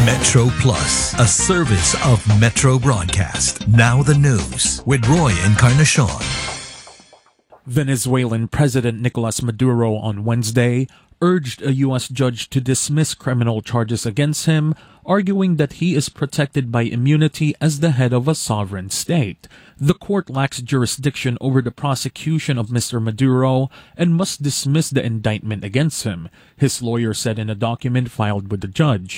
Metro Plus, a service of Metro Broadcast. Now the news with Roy Encarnacion. Venezuelan President Nicolas Maduro on Wednesday urged a U.S. judge to dismiss criminal charges against him, arguing that he is protected by immunity as the head of a sovereign state. The court lacks jurisdiction over the prosecution of Mr. Maduro and must dismiss the indictment against him, his lawyer said in a document filed with the judge.